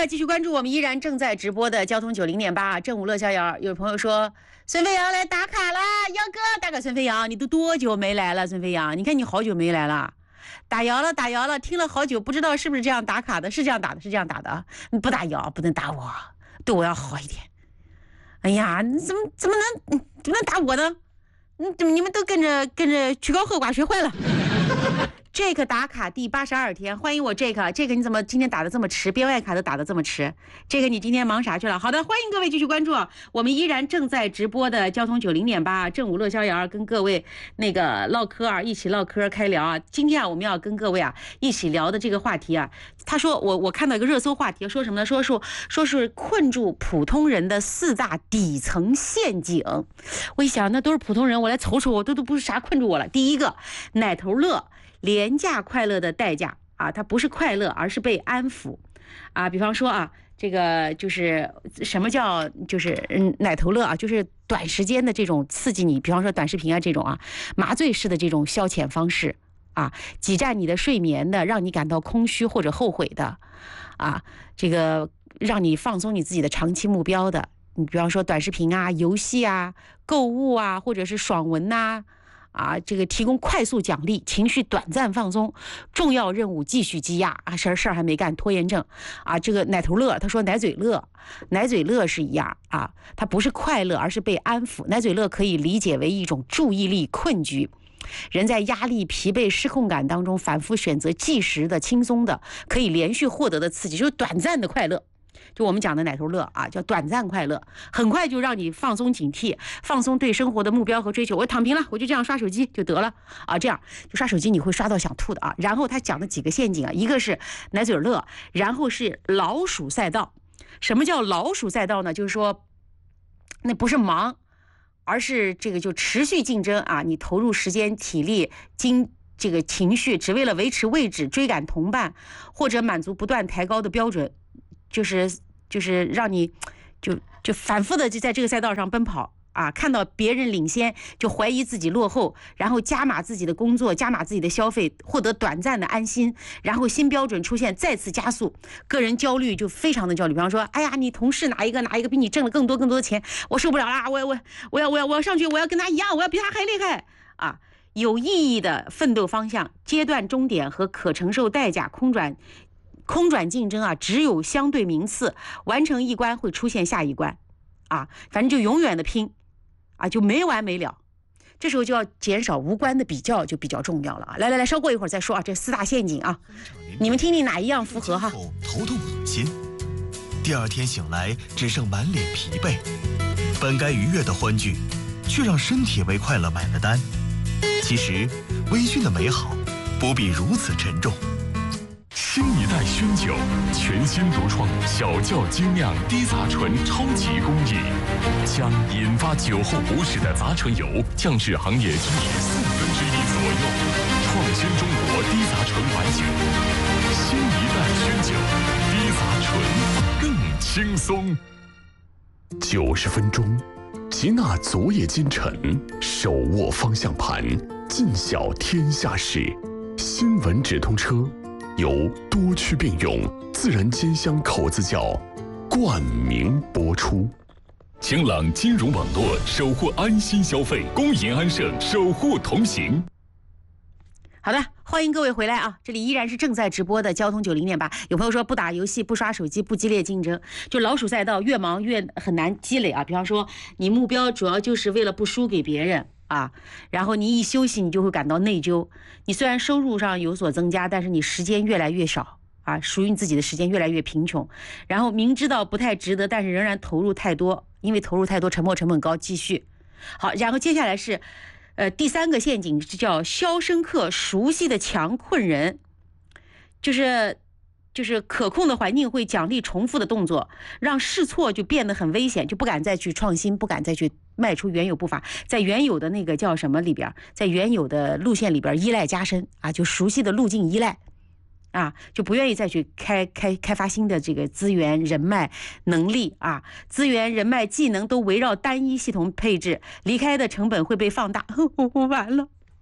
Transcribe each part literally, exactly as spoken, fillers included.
的，继续关注我们依然正在直播的交通九零点八正午乐逍遥。有朋友说孙飞扬来打卡了，姚哥大哥，孙飞扬你都多久没来了？孙飞扬，你看你好久没来了，打摇了打摇了，听了好久，不知道是不是这样打卡的？是这样打的，是这样打的。你不打摇，不能打我，对我要好一点。哎呀，你怎么怎么能怎么能打我呢？你你们都跟着跟着曲高和寡学坏了。Jake 打卡第八十二天，欢迎我 Jake。Jake 你怎么今天打的这么迟？边外卡都打的这么迟 ？Jake 你今天忙啥去了？好的，欢迎各位继续关注，我们依然正在直播的交通九零点八正午乐逍遥，跟各位那个唠嗑啊，一起唠嗑开聊啊。今天啊，我们要跟各位啊一起聊的这个话题啊，他说我我看到一个热搜话题，说什么呢？说是说是困住普通人的四大底层陷阱。我一想，那都是普通人，我来瞅瞅，我都都不是啥困住我了。第一个，奶头乐。廉价快乐的代价啊，它不是快乐，而是被安抚啊。比方说啊，这个就是什么叫就是嗯奶头乐啊，就是短时间的这种刺激你，比方说短视频啊这种啊，麻醉式的这种消遣方式啊，挤占你的睡眠的，让你感到空虚或者后悔的啊，这个让你放松你自己的长期目标的。你比方说短视频啊、游戏啊、购物啊，或者是爽文呐、啊。啊，这个提供快速奖励，情绪短暂放松，重要任务继续积压啊，事儿事儿还没干，拖延症啊，这个奶头乐，他说奶嘴乐，奶嘴乐是一样啊，它不是快乐，而是被安抚。奶嘴乐可以理解为一种注意力困局，人在压力、疲惫、失控感当中，反复选择即时的、轻松的、可以连续获得的刺激，就是短暂的快乐。就我们讲的奶头乐啊，叫短暂快乐，很快就让你放松警惕，放松对生活的目标和追求。我躺平了，我就这样刷手机就得了啊，这样就刷手机你会刷到想吐的啊。然后他讲的几个陷阱啊，一个是奶嘴乐，然后是老鼠赛道。什么叫老鼠赛道呢？就是说那不是忙，而是这个就持续竞争啊，你投入时间、体力、精这个情绪，只为了维持位置、追赶同伴，或者满足不断抬高的标准。就是就是让你就就反复的就在这个赛道上奔跑啊，看到别人领先就怀疑自己落后，然后加码自己的工作，加码自己的消费，获得短暂的安心，然后新标准出现再次加速，个人焦虑就非常的焦虑。比方说，哎呀，你同事哪一个哪一个比你挣了更多更多的钱，我受不了啦，我我我要我要我要上去，我要跟他一样，我要比他还厉害啊！有意义的奋斗方向、阶段终点和可承受代价空转。空转竞争啊，只有相对名次，完成一关会出现下一关，啊，反正就永远的拼，啊，就没完没了。这时候就要减少无关的比较，就比较重要了啊。来来来，稍过一会儿再说啊，这四大陷阱啊，你们听听哪一样符合哈？ 头痛恶心，第二天醒来只剩满脸疲惫，本该愉悦的欢聚，却让身体为快乐买了单。其实，微醺的美好不必如此沉重。 新一代熏酒，全新独创小窖精酿低杂醇超级工艺，将引发酒后不适的杂醇油降至行业均值四分之一左右，创新中国低杂醇白酒。新一代熏酒，低杂醇更轻松。九十分钟，吉纳昨夜今晨，手握方向盘，尽晓天下事。新闻直通车。由多区并用自然煎香口子窖冠名播出。晴朗金融网络守护安心消费，公银安盛守护同行。 好的，欢迎各位回来啊！这里依然是正在直播的交通九零点八。有朋友说不打游戏、不刷手机、不激烈竞争，就老鼠赛道，越忙越很难积累啊。比方说，你目标主要就是为了不输给别人。啊，然后你一休息，你就会感到内疚。你虽然收入上有所增加，但是你时间越来越少啊，属于你自己的时间越来越贫穷。然后明知道不太值得，但是仍然投入太多，因为投入太多，沉没成本高。继续，好，然后接下来是，呃，第三个陷阱叫《肖申克熟悉的墙困人》，就是。就是可控的环境会奖励重复的动作，让试错就变得很危险，就不敢再去创新，不敢再去迈出原有步伐，在原有的那个叫什么里边，在原有的路线里边依赖加深啊，就熟悉的路径依赖啊，就不愿意再去开开开发新的这个资源、人脉、能力啊，资源、人脉、技能都围绕单一系统配置，离开的成本会被放大，完了。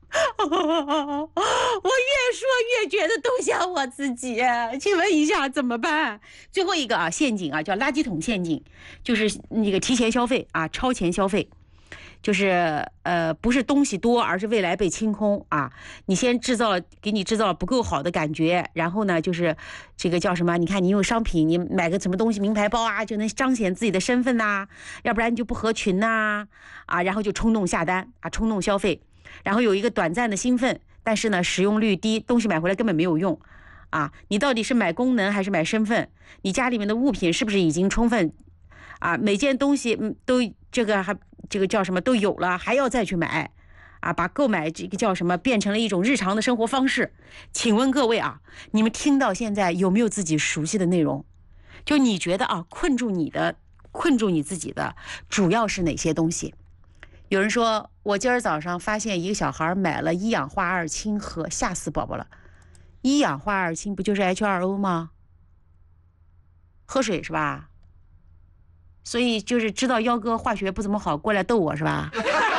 我越说越觉得都像我自己，请问一下怎么办？最后一个啊，陷阱啊，叫垃圾桶陷阱，就是那个提前消费啊，超前消费。就是呃，不是东西多，而是未来被清空啊！你先制造了，给你制造了不够好的感觉，然后呢，就是这个叫什么？你看你有商品，你买个什么东西，名牌包啊，就能彰显自己的身份呐、啊，要不然你就不合群呐 啊, 啊，然后就冲动下单啊，冲动消费，然后有一个短暂的兴奋，但是呢，使用率低，东西买回来根本没有用啊！你到底是买功能还是买身份？你家里面的物品是不是已经充分啊？每件东西嗯都这个还。这个叫什么都有了，还要再去买啊，把购买这个叫什么变成了一种日常的生活方式。请问各位啊，你们听到现在有没有自己熟悉的内容？就你觉得啊，困住你的困住你自己的主要是哪些东西？有人说我今儿早上发现一个小孩买了一氧化二氢喝，吓死宝宝了。一氧化二氢不就是 H 二 O 吗？喝水是吧？所以就是知道幺哥化学不怎么好，过来逗我是吧？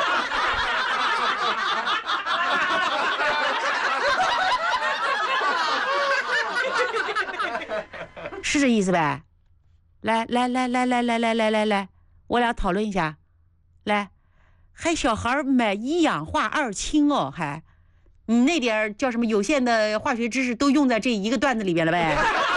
是这意思呗？来来来来来来来来来来，我俩讨论一下。来，还小孩买一氧化二氢哦，还你那点叫什么有限的化学知识都用在这一个段子里边了呗？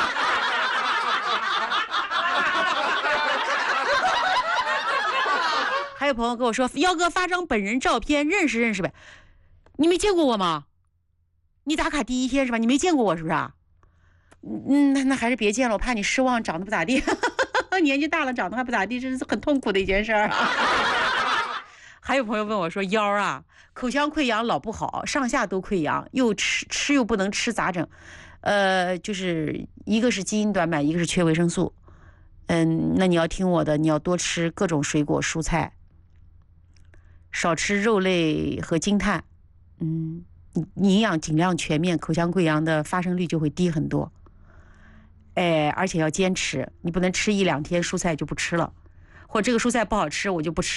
还有朋友跟我说，幺哥发张本人照片，认识认识呗。你没见过我吗？你打卡第一天是吧？你没见过我是不是啊？嗯，那那还是别见了，我怕你失望，长得不咋地。年纪大了，长得还不咋地，这是很痛苦的一件事儿。还有朋友问我说，腰啊，口腔溃疡老不好，上下都溃疡，又吃吃又不能吃，咋整？呃，就是一个是基因短板，一个是缺维生素。嗯，那你要听我的，你要多吃各种水果蔬菜。少吃肉类和精碳，嗯，营养尽量全面，口腔溃疡的发生率就会低很多。哎，而且要坚持，你不能吃一两天蔬菜就不吃了，或者这个蔬菜不好吃，我就不吃。